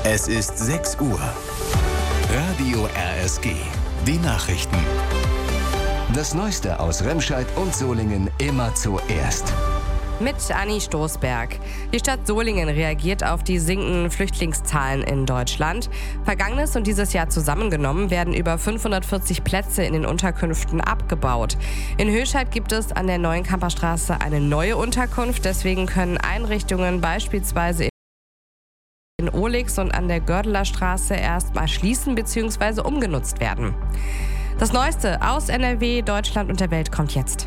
Es ist 6 Uhr. Radio RSG. Die Nachrichten. Das Neueste aus Remscheid und Solingen immer zuerst. Mit Anni Stoßberg. Die Stadt Solingen reagiert auf die sinkenden Flüchtlingszahlen in Deutschland. Vergangenes und dieses Jahr zusammengenommen werden über 540 Plätze in den Unterkünften abgebaut. In Höscheid gibt es an der Neuen Kamperstraße eine neue Unterkunft. Deswegen können Einrichtungen beispielsweise in Ohlix und an der Gördeler Straße erstmal schließen bzw. umgenutzt werden. Das Neueste aus NRW, Deutschland und der Welt kommt jetzt.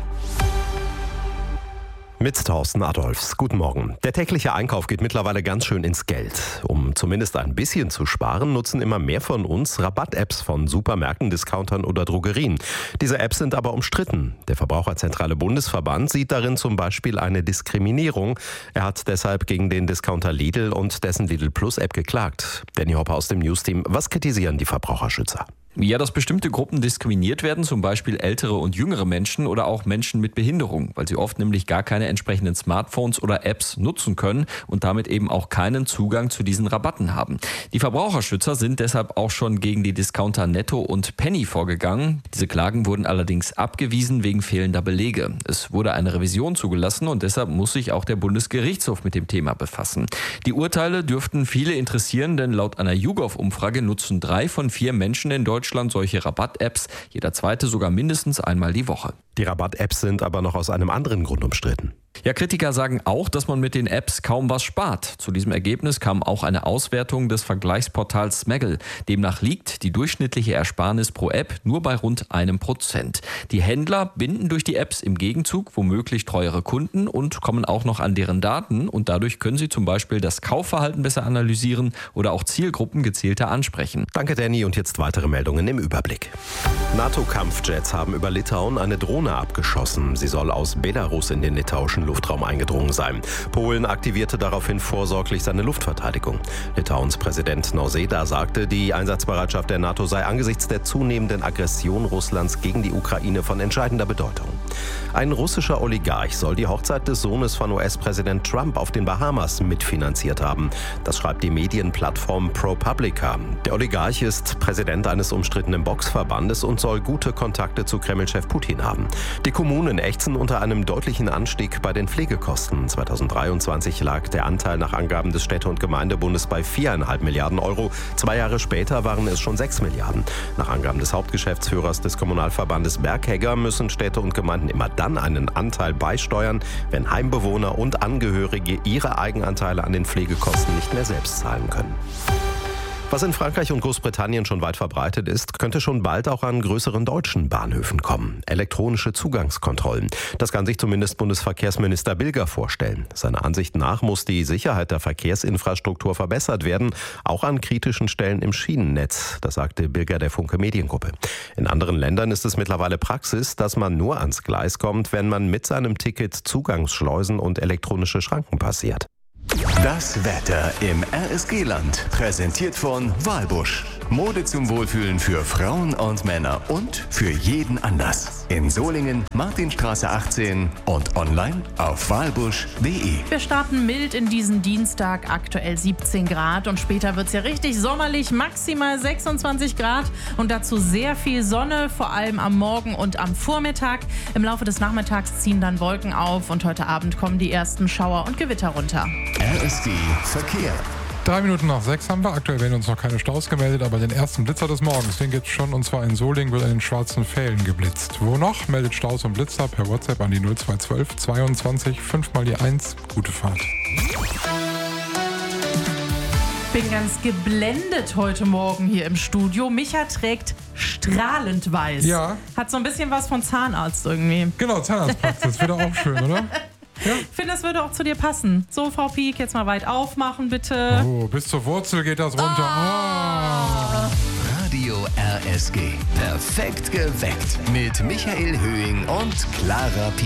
Mit Thorsten Adolfs. Guten Morgen. Der tägliche Einkauf geht mittlerweile ganz schön ins Geld. Um zumindest ein bisschen zu sparen, nutzen immer mehr von uns Rabatt-Apps von Supermärkten, Discountern oder Drogerien. Diese Apps sind aber umstritten. Der Verbraucherzentrale Bundesverband sieht darin zum Beispiel eine Diskriminierung. Er hat deshalb gegen den Discounter Lidl und dessen Lidl Plus App geklagt. Danny Hopper aus dem Newsteam. Was kritisieren die Verbraucherschützer? Ja, dass bestimmte Gruppen diskriminiert werden, zum Beispiel ältere und jüngere Menschen oder auch Menschen mit Behinderung, weil sie oft nämlich gar keine entsprechenden Smartphones oder Apps nutzen können und damit eben auch keinen Zugang zu diesen Rabatten haben. Die Verbraucherschützer sind deshalb auch schon gegen die Discounter Netto und Penny vorgegangen. Diese Klagen wurden allerdings abgewiesen wegen fehlender Belege. Es wurde eine Revision zugelassen und deshalb muss sich auch der Bundesgerichtshof mit dem Thema befassen. Die Urteile dürften viele interessieren, denn laut einer YouGov-Umfrage nutzen 3 von 4 Menschen in Deutschland solche Rabatt-Apps, jeder zweite sogar mindestens einmal die Woche. Die Rabatt-Apps sind aber noch aus einem anderen Grund umstritten. Ja, Kritiker sagen auch, dass man mit den Apps kaum was spart. Zu diesem Ergebnis kam auch eine Auswertung des Vergleichsportals Smaggle. Demnach liegt die durchschnittliche Ersparnis pro App nur bei rund 1%. Die Händler binden durch die Apps im Gegenzug womöglich treuere Kunden und kommen auch noch an deren Daten. Und dadurch können sie zum Beispiel das Kaufverhalten besser analysieren oder auch Zielgruppen gezielter ansprechen. Danke, Danny. Und jetzt weitere Meldungen im Überblick. NATO-Kampfjets haben über Litauen eine Drohne abgeschossen. Sie soll aus Belarus in den litauischen Luftraum eingedrungen sein. Polen aktivierte daraufhin vorsorglich seine Luftverteidigung. Litauens Präsident Nausėda sagte, die Einsatzbereitschaft der NATO sei angesichts der zunehmenden Aggression Russlands gegen die Ukraine von entscheidender Bedeutung. Ein russischer Oligarch soll die Hochzeit des Sohnes von US-Präsident Trump auf den Bahamas mitfinanziert haben. Das schreibt die Medienplattform ProPublica. Der Oligarch ist Präsident eines umstrittenen Boxverbandes und soll gute Kontakte zu Kreml-Chef Putin haben. Die Kommunen ächzen unter einem deutlichen Anstieg bei den Pflegekosten. 2023 lag der Anteil nach Angaben des Städte- und Gemeindebundes bei 4,5 Milliarden Euro. 2 Jahre später waren es schon 6 Milliarden. Nach Angaben des Hauptgeschäftsführers des Kommunalverbandes Berghegger müssen Städte und Gemeinden immer dann einen Anteil beisteuern, wenn Heimbewohner und Angehörige ihre Eigenanteile an den Pflegekosten nicht mehr selbst zahlen können. Was in Frankreich und Großbritannien schon weit verbreitet ist, könnte schon bald auch an größeren deutschen Bahnhöfen kommen. Elektronische Zugangskontrollen. Das kann sich zumindest Bundesverkehrsminister Bilger vorstellen. Seiner Ansicht nach muss die Sicherheit der Verkehrsinfrastruktur verbessert werden, auch an kritischen Stellen im Schienennetz. Das sagte Bilger der Funke Mediengruppe. In anderen Ländern ist es mittlerweile Praxis, dass man nur ans Gleis kommt, wenn man mit seinem Ticket Zugangsschleusen und elektronische Schranken passiert. Das Wetter im RSG-Land. Präsentiert von Walbusch. Mode zum Wohlfühlen für Frauen und Männer und für jeden Anlass. In Solingen, Martinstraße 18 und online auf walbusch.de. Wir starten mild in diesen Dienstag, aktuell 17 Grad und später wird es ja richtig sommerlich, maximal 26 Grad und dazu sehr viel Sonne, vor allem am Morgen und am Vormittag. Im Laufe des Nachmittags ziehen dann Wolken auf und heute Abend kommen die ersten Schauer und Gewitter runter. RSG Verkehr. 3 Minuten nach 6 haben wir. Aktuell werden uns noch keine Staus gemeldet, aber den ersten Blitzer des Morgens, den geht's schon. Und zwar in Solingen wird an den Schwarzen Pfählen geblitzt. Wo noch? Meldet Staus und Blitzer per WhatsApp an die 0212 22 5 mal die 1. Gute Fahrt. Bin ganz geblendet heute Morgen hier im Studio. Micha trägt strahlend weiß. Ja. Hat so ein bisschen was von Zahnarzt irgendwie. Genau, Zahnarztpraxis. Wäre auch schön, oder? Ja. Ich finde, das würde auch zu dir passen. So, Frau Pieck, jetzt mal weit aufmachen, bitte. Oh, bis zur Wurzel geht das runter. Radio RSG. Perfekt geweckt. Mit Michael Höhing und Clara Pieck.